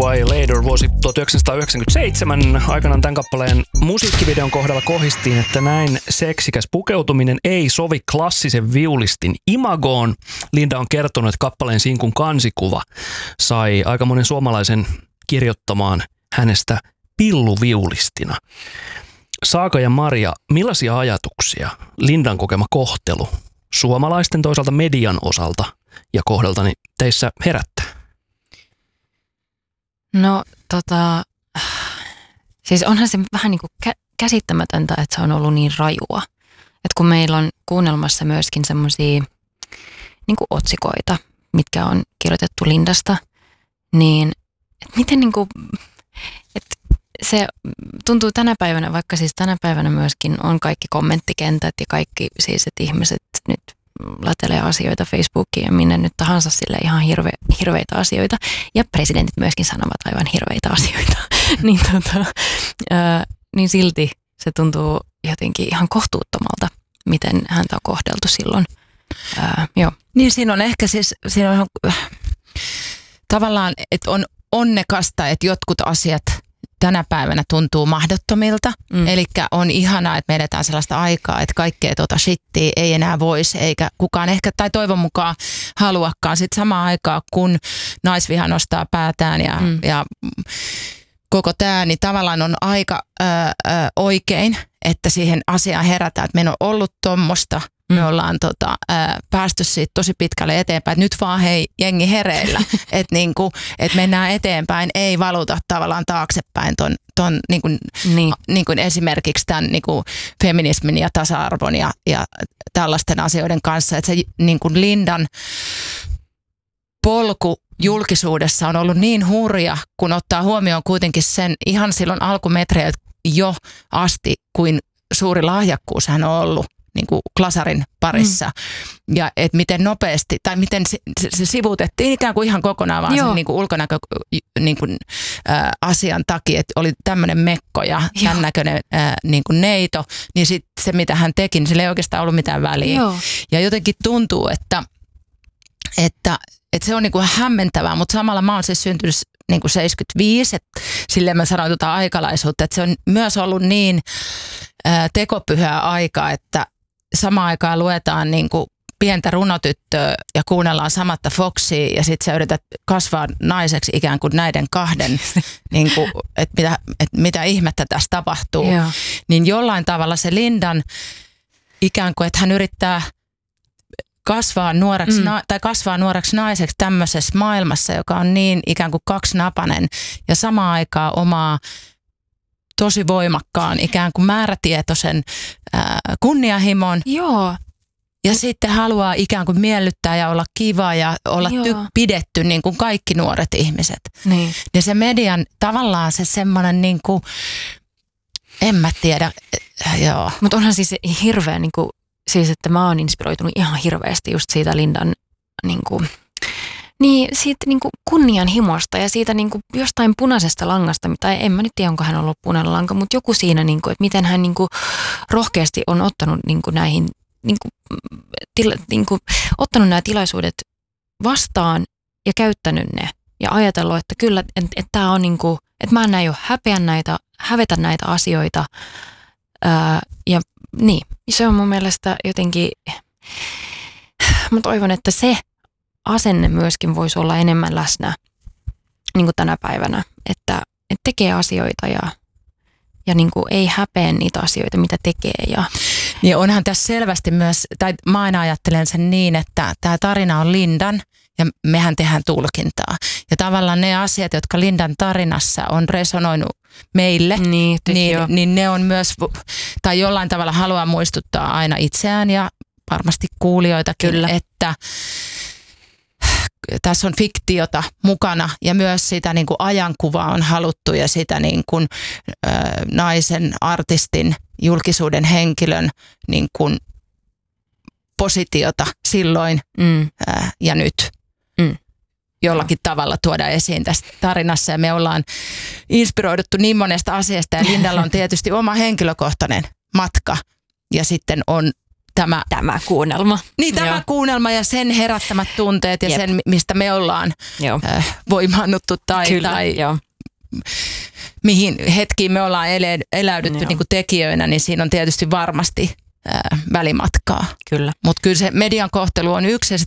Way Later vuosi 1997. Aikanaan tämän kappaleen musiikkivideon kohdalla kohistiin, että näin seksikäs pukeutuminen ei sovi klassisen viulistin imagoon. Linda on kertonut, että kappaleen sinkun kansikuva sai aika monen suomalaisen kirjoittamaan hänestä pilluviulistina. Saaka ja Maria, millaisia ajatuksia Lindan kokema kohtelu suomalaisten toisaalta median osalta ja kohdaltani teissä herättää? No siis onhan se vähän niin kuin käsittämätöntä, että se on ollut niin rajua. Että kun meillä on kuunnelmassa myöskin semmoisia niin kuin otsikoita, mitkä on kirjoitettu Lindasta, niin että miten niin kuin, että se tuntuu tänä päivänä, vaikka siis tänä päivänä myöskin on kaikki kommenttikentät ja kaikki siis, että ihmiset nyt latelee asioita Facebookiin ja minne nyt tahansa sille ihan hirveitä asioita. Ja presidentit myöskin sanovat aivan hirveitä asioita. niin silti se tuntuu jotenkin ihan kohtuuttomalta, miten häntä on kohdeltu silloin. Joo. Niin siinä on ehkä siis, siinä on tavallaan, että on onnekasta, että jotkut asiat tänä päivänä tuntuu mahdottomilta. Eli on ihanaa, että me edetään sellaista aikaa, että kaikkea shittiä ei enää voisi, eikä kukaan ehkä, tai toivon mukaan haluakaan. Sitten samaan aikaan, kun naisviha nostaa päätään ja koko tämä, niin tavallaan on aika oikein, että siihen asiaan herätään. Että meillä on ollut tuommoista. Me ollaan päästy siitä tosi pitkälle eteenpäin. Nyt vaan hei, jengi hereillä. Että niinku, et mennään eteenpäin, ei valuta tavallaan taaksepäin ton niin kuin esimerkiksi tämän niinku feminismin ja tasa-arvon ja tällaisten asioiden kanssa. Että se niinku Lindan polku julkisuudessa on ollut niin hurja, kun ottaa huomioon kuitenkin sen ihan silloin alkumetreiltä jo asti, kuin suuri lahjakkuus hän on ollut niin kuin glasarin parissa. Ja että miten nopeasti, tai miten se sivuutettiin ikään kuin ihan kokonaan vaan sen niin kuin ulkonäkö niin kuin, asian takia, että oli tämmöinen mekko ja tämän näköinen niin kuin neito, niin sitten se mitä hän teki, niin sillä ei oikeastaan ollut mitään väliä. Joo. Ja jotenkin tuntuu, että se on niin kuin hämmentävää, mutta samalla mä oon siis syntynyt niin kuin 75, että silleen mä sanoin aikalaisuutta, että se on myös ollut niin tekopyhää aikaa, että samaan aikaan luetaan niin kuin pientä runotyttöä ja kuunnellaan samatta Foxia ja sitten sä yrität kasvaa naiseksi ikään kuin näiden kahden, niin kuin, että mitä ihmettä tässä tapahtuu. Joo. Niin jollain tavalla se Lindan ikään kuin, että hän yrittää kasvaa nuoreksi naiseksi tämmöisessä maailmassa, joka on niin ikään kuin kaksinapainen ja samaan aikaan omaa tosi voimakkaan, ikään kuin määrätietoisen kunnianhimon. Joo. Ja sitten haluaa ikään kuin miellyttää ja olla kiva ja olla pidetty niin kuin kaikki nuoret ihmiset. Niin. Ja se median tavallaan se semmoinen niin kuin, en mä tiedä, joo. Mutta onhan siis hirveä niin kuin, siis että mä oon inspiroitunut ihan hirveästi just siitä Lindan niin kuin, niin siitä niin kuin kunnianhimosta ja siitä niin kuin jostain punaisesta langasta, tai en mä nyt tiedä, onko hän ollut punainen lanka, mutta joku siinä, niin kuin, että miten hän niin kuin rohkeasti on ottanut niin kuin näihin, niin kuin, ottanut nämä tilaisuudet vastaan ja käyttänyt ne ja ajatellut, että kyllä, että tämä on niin kuin, että mä en näin jo hävetä näitä asioita ja niin, se on mun mielestä jotenkin, mä toivon, että se asenne myöskin voisi olla enemmän läsnä niin kuin tänä päivänä, että tekee asioita ja niin kuin ei häpeä niitä asioita, mitä tekee. Ja onhan tässä selvästi myös, tai mä aina ajattelen sen niin, että tämä tarina on Lindan ja mehän tehdään tulkintaa. Ja tavallaan ne asiat, jotka Lindan tarinassa on resonoinut meille, niin ne on myös, tai jollain tavalla haluaa muistuttaa aina itseään ja varmasti kuulijoitakin, kyllä, että tässä on fiktiota mukana ja myös sitä niin kuin ajankuvaa on haluttu ja sitä niin kuin, naisen, artistin, julkisuuden henkilön niin kuin positiota silloin ja nyt jollakin tavalla tuoda esiin tässä tarinassa. Ja me ollaan inspiroiduttu niin monesta asiasta ja Lindalla on tietysti oma henkilökohtainen matka ja sitten on Tämä kuunnelma. Niin, tämä kuunnelma ja sen herättämät tunteet ja sen, mistä me ollaan voimaannuttu tai mihin hetkiin me ollaan eläydytty niin kuin tekijöinä, niin siinä on tietysti varmasti välimatkaa. Kyllä. Mutta kyllä se median kohtelu on yksi ja